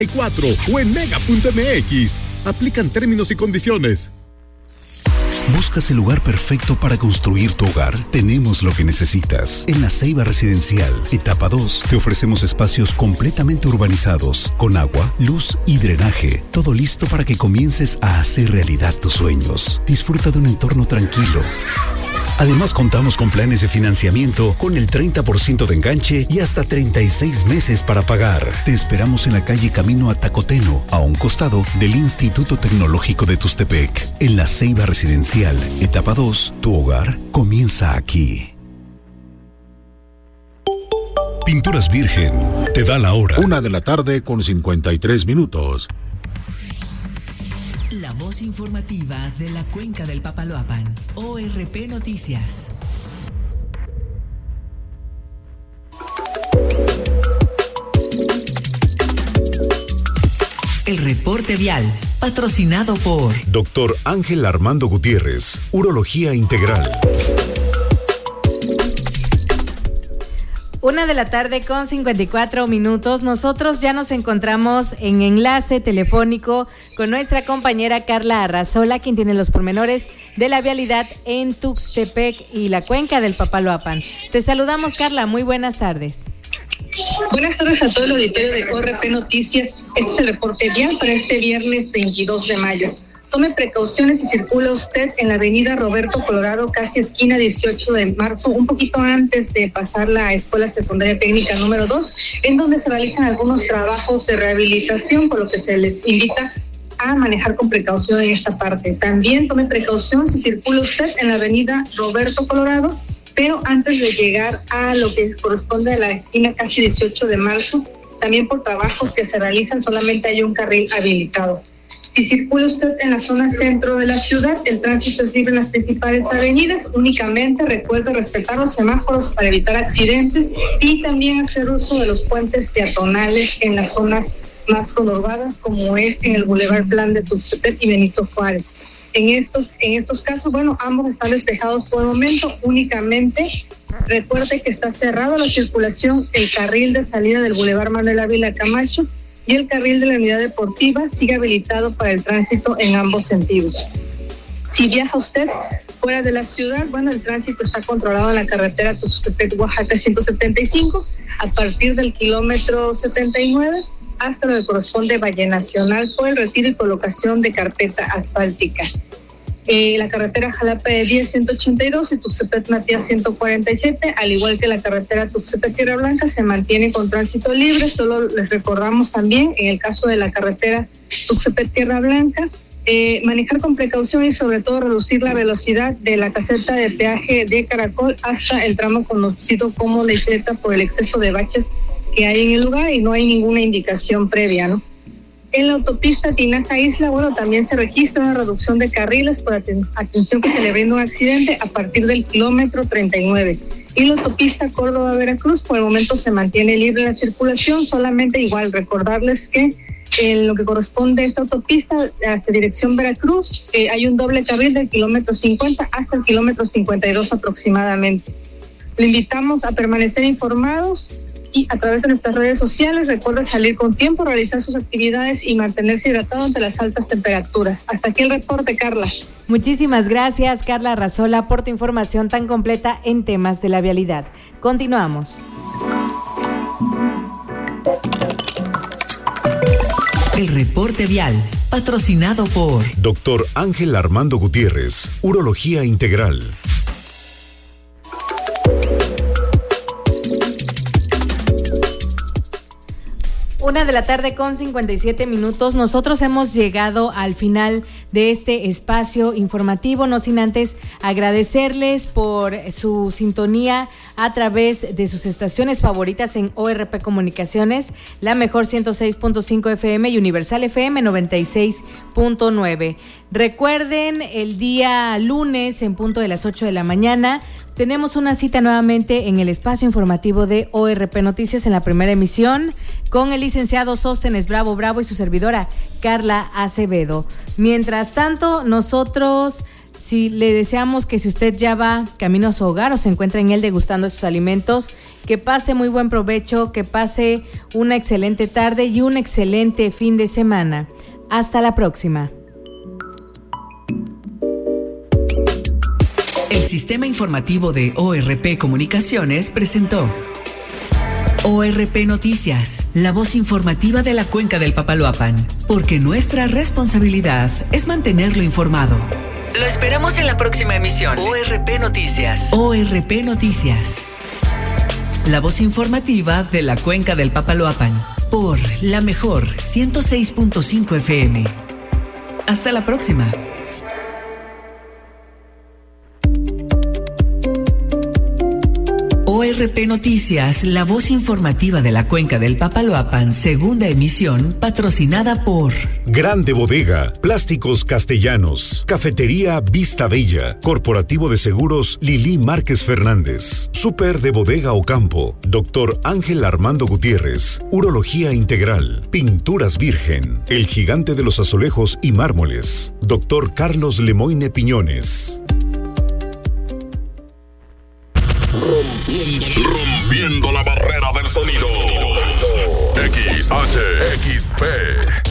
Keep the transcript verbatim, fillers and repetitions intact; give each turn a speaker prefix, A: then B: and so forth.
A: cuatro o en mega punto eme equis. Aplican términos y condiciones.
B: ¿Buscas el lugar perfecto para construir tu hogar? Tenemos lo que necesitas. En La Ceiba Residencial, etapa dos, te ofrecemos espacios completamente urbanizados, con agua, luz y drenaje. Todo listo para que comiences a hacer realidad tus sueños. Disfruta de un entorno tranquilo. Además, contamos con planes de financiamiento con el treinta por ciento de enganche y hasta treinta y seis meses para pagar. Te esperamos en la calle Camino a Tacoteno, a un costado del Instituto Tecnológico de Tuxtepec. En La Ceiba Residencial, etapa dos, tu hogar comienza aquí. Pinturas Virgen te da la hora.
C: Una de la tarde con cincuenta y tres minutos.
D: La voz informativa de la Cuenca del Papaloapan. O R P Noticias. El reporte vial, patrocinado por
B: Doctor Ángel Armando Gutiérrez, Urología Integral.
E: Una de la tarde con cincuenta y cuatro minutos. Nosotros ya nos encontramos en enlace telefónico con nuestra compañera Carla Arrazola, quien tiene los pormenores de la vialidad en Tuxtepec y la Cuenca del Papaloapan. Te saludamos, Carla. Muy buenas tardes.
F: Buenas tardes a todo el auditorio de O R P Noticias. Este es el reporte vial para este viernes veintidós de mayo. Tome precauciones y circula usted en la avenida Roberto Colorado, casi esquina dieciocho de marzo, un poquito antes de pasar la Escuela Secundaria Técnica número dos, en donde se realizan algunos trabajos de rehabilitación, por lo que se les invita a manejar con precaución en esta parte. También tome precaución si circula usted en la avenida Roberto Colorado, pero antes de llegar a lo que corresponde a la esquina casi dieciocho de marzo, también por trabajos que se realizan solamente hay un carril habilitado. Si circula usted en la zona centro de la ciudad, el tránsito es libre en las principales avenidas. Únicamente recuerde respetar los semáforos para evitar accidentes y también hacer uso de los puentes peatonales en las zonas más conurbadas, como es en el Boulevard Plan de Tuxtepec y Benito Juárez. En estos, en estos casos, bueno, ambos están despejados por el momento. Únicamente recuerde que está cerrada la circulación, el carril de salida del Boulevard Manuel Ávila Camacho y el carril de la unidad deportiva sigue habilitado para el tránsito en ambos sentidos. Si viaja usted fuera de la ciudad, bueno, el tránsito está controlado en la carretera Tuxtepec-Oaxaca ciento setenta y cinco a partir del kilómetro setenta y nueve hasta lo que corresponde Valle Nacional por el retiro y colocación de carpeta asfáltica. Eh, la carretera Jalapa de diez ciento ochenta y dos y Tuxtepec Matías ciento cuarenta y siete, al igual que la carretera Tuxtepec Tierra Blanca, se mantiene con tránsito libre. Solo les recordamos también, en el caso de la carretera Tuxtepec Tierra Blanca, eh, manejar con precaución y sobre todo reducir la velocidad de la caseta de peaje de Caracol hasta el tramo conocido como La Isleta por el exceso de baches que hay en el lugar y no hay ninguna indicación previa, ¿no? En la autopista Tinaja Isla, bueno, también se registra una reducción de carriles por aten- atención que se le brinda un accidente a partir del kilómetro treinta y nueve. Y la autopista Córdoba-Veracruz, por el momento se mantiene libre la circulación, solamente igual recordarles que en lo que corresponde a esta autopista hacia dirección Veracruz, eh, hay un doble carril del kilómetro cincuenta hasta el kilómetro cincuenta y dos aproximadamente. Le invitamos a permanecer informados y a través de nuestras redes sociales. Recuerde salir con tiempo, realizar sus actividades y mantenerse hidratado ante las altas temperaturas. Hasta aquí el reporte, Carla.
E: Muchísimas gracias, Carla Arrazola, por tu información tan completa en temas de la vialidad. Continuamos.
D: El reporte vial, patrocinado por
B: Doctor Ángel Armando Gutiérrez, Urología Integral.
E: Una de la tarde con cincuenta y siete minutos. Nosotros hemos llegado al final de este espacio informativo, no sin antes agradecerles por su sintonía a través de sus estaciones favoritas en O R P Comunicaciones, la mejor ciento seis punto cinco F M y Universal F M noventa y seis punto nueve. Recuerden, el día lunes en punto de las ocho de la mañana tenemos una cita nuevamente en el espacio informativo de O R P Noticias en la primera emisión con el licenciado Sóstenes Bravo Bravo y su servidora Carla Acevedo. Mientras tanto, nosotros Si le deseamos que si usted ya va camino a su hogar o se encuentra en él degustando sus alimentos, que pase muy buen provecho, que pase una excelente tarde y un excelente fin de semana. Hasta la próxima.
D: El sistema informativo de O R P Comunicaciones presentó O R P Noticias, la voz informativa de la Cuenca del Papaloapan, porque nuestra responsabilidad es mantenerlo informado. Lo esperamos en la próxima emisión. O R P Noticias. O R P Noticias, la voz informativa de la Cuenca del Papaloapan, por la mejor ciento seis punto cinco F M. Hasta la próxima. O R P Noticias, la voz informativa de la Cuenca del Papaloapan, segunda emisión, patrocinada por
B: Grande Bodega, Plásticos Castellanos, Cafetería Vista Bella, Corporativo de Seguros Lili Márquez Fernández, Súper de Bodega Ocampo, Doctor Ángel Armando Gutiérrez, Urología Integral, Pinturas Virgen, El Gigante de los Azulejos y Mármoles, Doctor Carlos Lemoine Piñones.
C: Rompiendo, rompiendo la barrera del sonido. X H X P